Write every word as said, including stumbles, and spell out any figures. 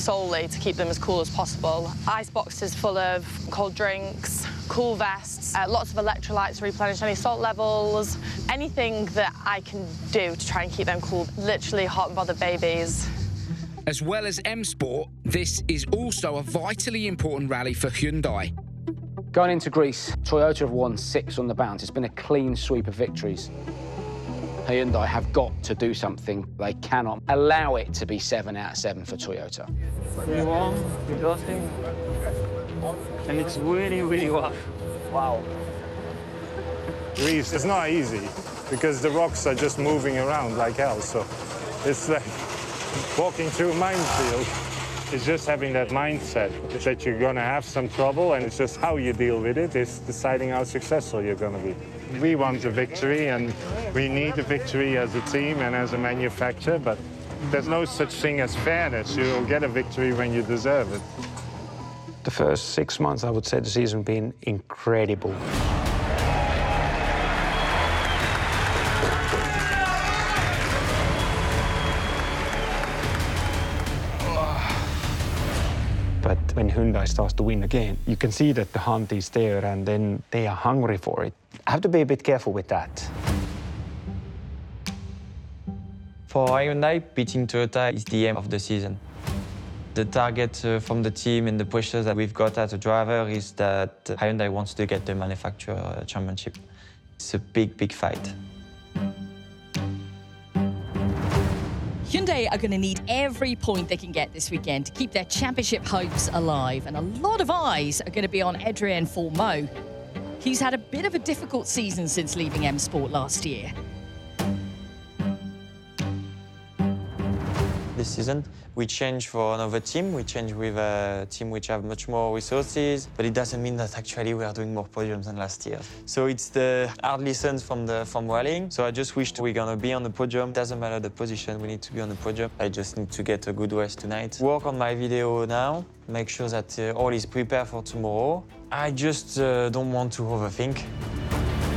solely to keep them as cool as possible. Ice boxes full of cold drinks, cool vests, uh, lots of electrolytes to replenish any salt levels, anything that I can do to try and keep them cool. Literally hot and bothered babies. As well as M Sport, this is also a vitally important rally for Hyundai. Going into Greece, Toyota have won six on the bounce. It's been a clean sweep of victories. Hyundai have got to do something. They cannot allow it to be seven out of seven for Toyota. You won, you got him, and it's really, really rough. Wow. Greece is not easy because the rocks are just moving around like hell, so it's like walking through a minefield. It's just having that mindset that you're going to have some trouble, and it's just how you deal with it is deciding how successful you're going to be. We want a victory, and we need a victory as a team and as a manufacturer, but there's no such thing as fairness. You'll get a victory when you deserve it. The first six months, I would say the season been incredible. But when Hyundai starts to win again, you can see that the hunt is there, and then they are hungry for it. I have to be a bit careful with that. For Hyundai, beating Toyota is the aim of the season. The target uh, from the team and the pressure that we've got as a driver is that Hyundai wants to get the manufacturer championship. It's a big, big fight. Hyundai are going to need every point they can get this weekend to keep their championship hopes alive. And a lot of eyes are going to be on Adrien Fourmeau. He's had a bit of a difficult season since leaving M Sport last year. This season, we change for another team. We change with a team which have much more resources, but it doesn't mean that actually we are doing more podiums than last year. So it's the hard lessons from the from rallying. So I just wish we're gonna be on the podium. Doesn't matter the position, we need to be on the podium. I just need to get a good rest tonight. Work on my video now, make sure that uh, all is prepared for tomorrow. I just uh, don't want to overthink.